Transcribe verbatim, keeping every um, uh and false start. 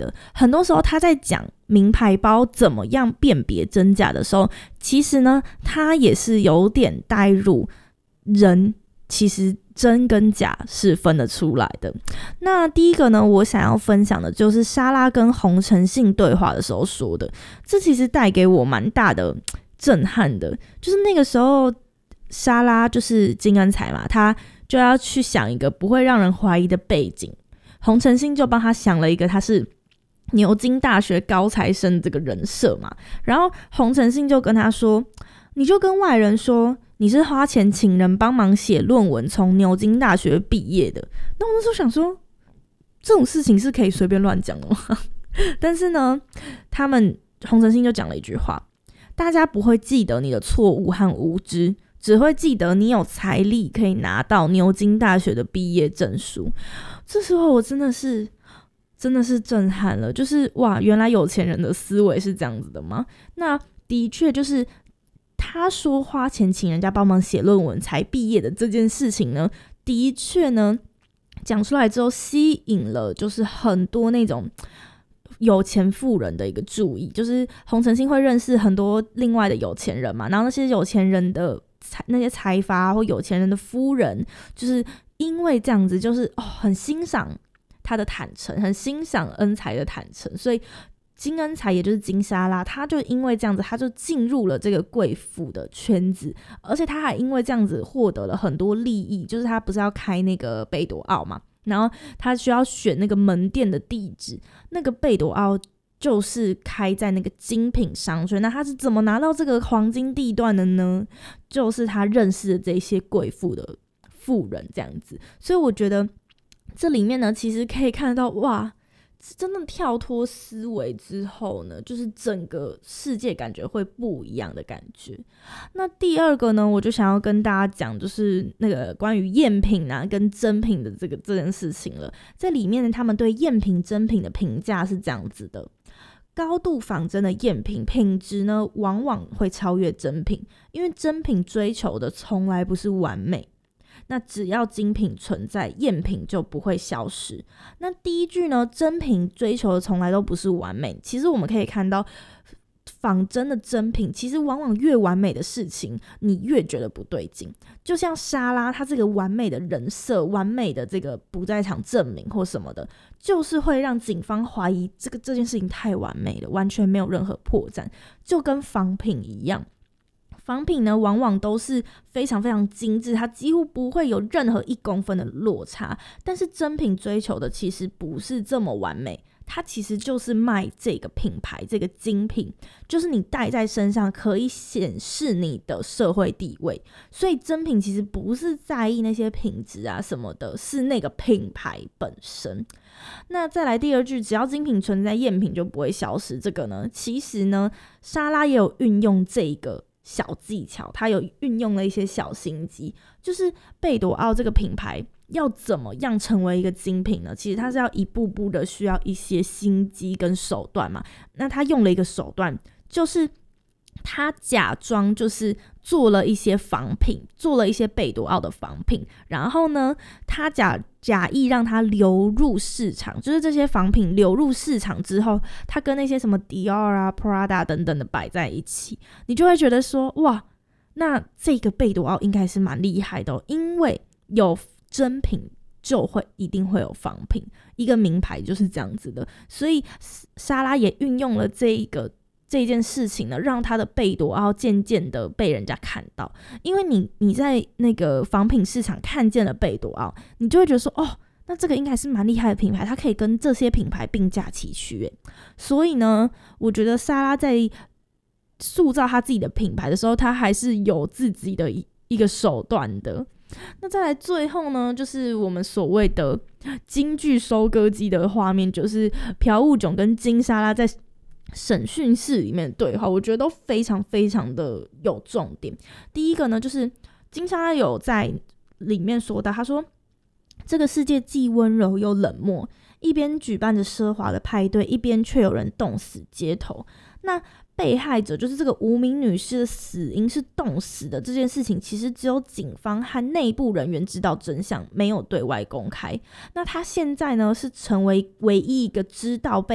的。很多时候他在讲名牌包怎么样辨别真假的时候，其实呢他也是有点带入人其实真跟假是分得出来的。那第一个呢，我想要分享的就是莎拉跟洪承信对话的时候说的，这其实带给我蛮大的震撼的。就是那个时候莎拉就是金恩才嘛，他就要去想一个不会让人怀疑的背景，洪承信就帮他想了一个他是牛津大学高材生这个人设嘛。然后洪承信就跟他说，你就跟外人说你是花钱请人帮忙写论文从牛津大学毕业的。那我那时候想说，这种事情是可以随便乱讲的吗？但是呢，他们洪承信就讲了一句话，大家不会记得你的错误和无知，只会记得你有财力可以拿到牛津大学的毕业证书。这时候我真的是真的是震撼了，就是哇，原来有钱人的思维是这样子的吗？那的确就是他说花钱请人家帮忙写论文才毕业的这件事情呢，的确呢讲出来之后吸引了就是很多那种有钱富人的一个注意，就是洪承信会认识很多另外的有钱人嘛，然后那些有钱人的那些财阀或有钱人的夫人，就是因为这样子就是哦很欣赏他的坦诚，很欣赏恩才的坦诚，所以金恩才也就是金莎拉，他就因为这样子他就进入了这个贵妇的圈子，而且他还因为这样子获得了很多利益，就是他不是要开那个贝朵奥嘛，然后他需要选那个门店的地址，那个贝朵奥就是开在那个精品商圈。那他是怎么拿到这个黄金地段的呢？就是他认识的这些贵妇的富人这样子。所以我觉得这里面呢其实可以看得到，哇，真的跳脱思维之后呢，就是整个世界感觉会不一样的感觉。那第二个呢，我就想要跟大家讲，就是那个关于赝品啊跟真品的这个这件事情了。在里面呢，他们对赝品真品的评价是这样子的：高度仿真的赝品品质呢，往往会超越真品，因为真品追求的从来不是完美。那只要精品存在，赝品就不会消失。那第一句呢，真品追求的从来都不是完美。其实我们可以看到，仿真的真品其实往往越完美的事情，你越觉得不对劲。就像莎拉她这个完美的人设，完美的这个不在场证明或什么的，就是会让警方怀疑这个这件事情太完美了，完全没有任何破绽，就跟仿品一样。仿品呢，往往都是非常非常精致，它几乎不会有任何一公分的落差。但是真品追求的其实不是这么完美，它其实就是卖这个品牌，这个精品，就是你戴在身上可以显示你的社会地位。所以真品其实不是在意那些品质啊什么的，是那个品牌本身。那再来第二句，只要精品存在，赝品就不会消失。这个呢，其实呢，莎拉也有运用这个小技巧，他有运用了一些小心机，就是贝朵奥这个品牌要怎么样成为一个精品呢？其实它是要一步步的需要一些心机跟手段嘛。那他用了一个手段，就是他假装就是做了一些仿品，做了一些贝朵奥的仿品，然后呢，他假假意让它流入市场，就是这些仿品流入市场之后，他跟那些什么 Dior 啊、Prada 等等的摆在一起，你就会觉得说，哇，那这个贝朵奥应该是蛮厉害的哦，因为有真品就会一定会有仿品，一个名牌就是这样子的。所以莎拉也运用了这一个这件事情呢，让他的贝朵奥渐渐的被人家看到。因为你你在那个仿品市场看见了贝朵奥，你就会觉得说，哦，那这个应该是蛮厉害的品牌，它可以跟这些品牌并驾齐驱。所以呢，我觉得莎拉在塑造他自己的品牌的时候，他还是有自己的一个手段的。那再来最后呢，就是我们所谓的京剧收割机的画面，就是朴务炯跟金莎拉在审讯室里面的对话，我觉得都非常非常的有重点。第一个呢，就是金莎拉有在里面说到，他说这个世界既温柔又冷漠，一边举办着奢华的派对，一边却有人冻死街头。那被害者就是这个无名女士的死因是冻死的这件事情，其实只有警方和内部人员知道真相，没有对外公开。那他现在呢，是成为唯一一个知道被